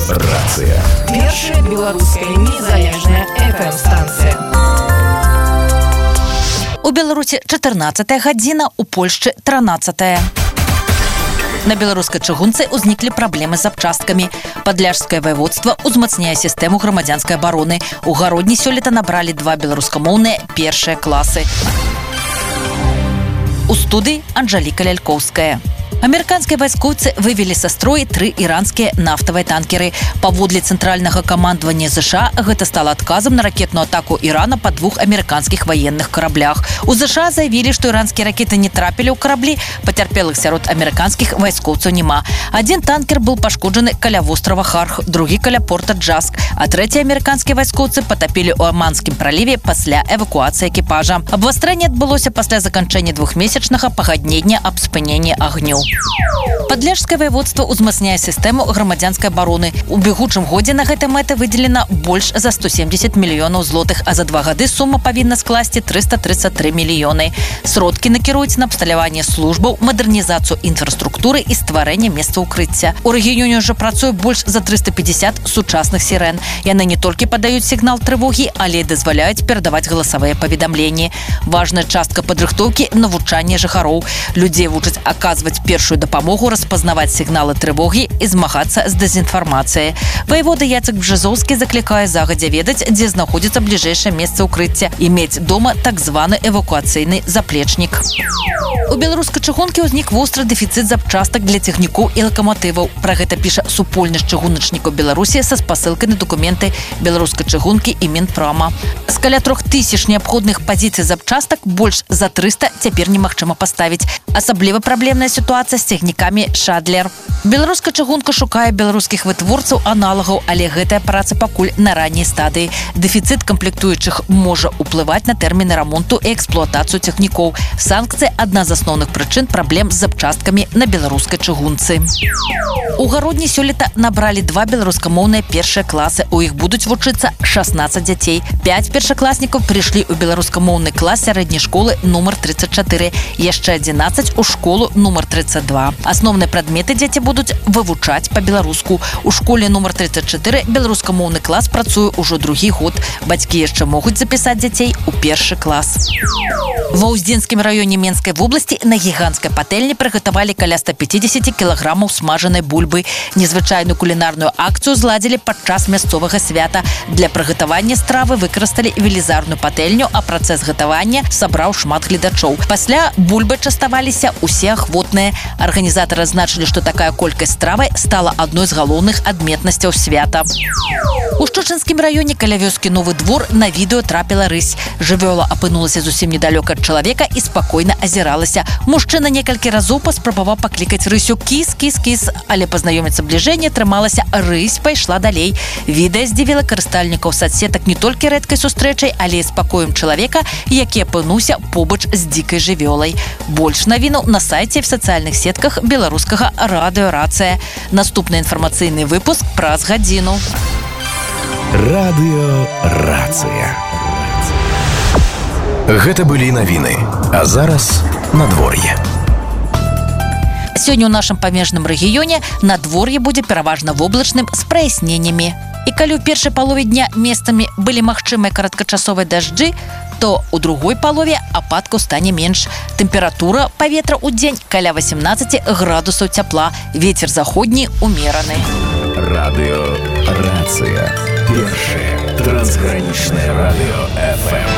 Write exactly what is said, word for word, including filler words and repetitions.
Радыёрацыя. Першая беларуская незалежная эф эм-станцыя. У Беларусі чатырнаццатая гадзіна, у Польшчы трынаццатая. На беларускай чыгунцы ўзніклі праблемы з запчасткамі. Падляшскае ваяводства ўзмацняе сістэму грамадзянскай абароны. У гародні сёлета набралі два беларускамоўныя першыя класы. У студыі Анжаліка Лялькоўская. Амерыканскія вайскоўцы вывелі са строю тры іранскія нафтавыя танкеры. Паводле цэнтральнага камандавання ЗША гэта стала адказам на ракетную атаку Ірана па двух амерыканскіх ваенных караблях. У ЗША заявілі, што іранскія ракеты не трапілі ў караблі, пацярпелых сярод амерыканскіх вайскоўцаў няма. Адзін танкер быў пашкоджаны каля вострава Харх, другі каля порта Джаск, а трэці амерыканскія вайскоўцы патапілі ў Аманскім праліве пасля эвакуацыі экіпажа. Абвастрэнне адбылося пасля заканчэння двухмесячнага пагаднення аб спыненні агню. Падляшскае ваяводства ўзмацняе сістэму грамадзянскай абароны. У бягучым годзе на гэтай мэты выдзелена больш за сто семдзесят мільёнаў злотых, а за два гады сума павінна скласці трыста трыццаць тры мільёны. Сродкі накіруюць на абсталяванне службаў, мадэрнізацыю інфраструктуры і стварэнне месца ўкрыцця. У рэгіёне ўжо працуе больш за трыста пятьдесят сучасных сірэн. Яны не толькі падаюць сігнал трывогі, але і дазваляюць перадаваць галасавыя паведамленні. Важная частка падрыхтоўкі – навучанне жыхароў. Людзей вучаць аказваць першую дапамогу, распазнаваць сігналы трывогі і змагацца з дэзінфармацыяй. Ваявода Яцек Бжезоўскі заклікае загадзя ведаць, дзе знаходзіцца бліжэйшае месца ўкрыцця і мець дома так званы эвакуацыйны заплечнік. У беларускай чыгункі ўзнік востры дэфіцыт запчастак для цягнікоў і лакаматываў. Пра гэта піша супольнасць чыгуначнікаў Беларусі са спасылкай на дакументы беларускай чыгункі і Мінпрама. З каля трох тысяч неабходных пазіцый запчастак больш за трыста цяпер немагчыма паставіць. Асабліва праблемная сітуацыя з цягнікамі Шадлер. Беларуская чыгунка шукае беларускіх вытворцаў аналагаў, але гэтая праца пакуль на ранняй стадыі. Дэфіцыт камплектуючых можа ўплываць на тэрміны рамонту і эксплуатацыю цягнікоў. Санкцыі – адна з асноўных прычын праблем з запчасткамі на беларускай чыгунцы. У гародні сёлета набралі два беларускамоўныя першыя класы. У іх будуць вучыцца шаснаццаць дзяцей. Пяць першакласнікаў прыйшлі ў беларускамоўны клас сярэдняй школы нумар трыццаць чатыры, яшчэ адзінаццаць у школу нумар трыццаць два. Асноўныя прадметы дзеці будуць вывучаць па-беларуску. У школе нумар трыццаць чатыры беларускамоўны клас працуе ўжо другі год. Бацькі яшчэ могуць запісаць дзяцей у першы клас. Ва Ўздзенскім раёне Менскай вобласці на гіганцкай патэльні прыгатавалі каля ста пятьдесят кілаграмаў смажанай бульбы. Незвычайную кулінарную акцыю зладзілі падчас мясцовага свята. Для прыгатавання стравы выкарысталі велізарную патэльню, а працэс гатавання сабраў шмат гледачоў. Пасля бульбы частаваліся усе ахвотныя. Арганізатары адзначылі, што такая колькасць стравы стала адной з галоўных адметнасцяў свята. У Шчочынскім раёне каля вёскі Новы двор на відэо трапіла рысь. Жывёла апынулася зусім недалёка ад чалавека і спакойна азіралася. Мужчына некалькі разоў паспрабаваў паклікаць рысю кіс, кіс, кіс, але пазнаёміцца бліжэй не атрымалася. Рысь пайшла далей. Відэа здзівіла карыстальнікаў садсетак не толькі рэдкай сустрэчай, але і спакоем чалавека, які апынуўся побач з дзікай жывёлай. Больш навінаў на сайце і в сацыяльных сетках беларускага радыёрацыя. Наступны інфармацыйны выпуск праз гадзіну. Радыёрацыя. Гэта былі навіны, а зараз надвор'е. Сёння ў нашым памежным рэгіёне надвор'е будзе пераважна воблачным з праясненнямі. І калі ў першай палове дня месцамі былі магчымыя кароткачасовыя дажджы, то ў другой палове ападкаў стане менш. Тэмпература паветра ў дзень каля восемнадцать градусаў цяпла. Вецер заходні умераны. Радыёрацыя. Першае трансгранічнае радыё эф эм.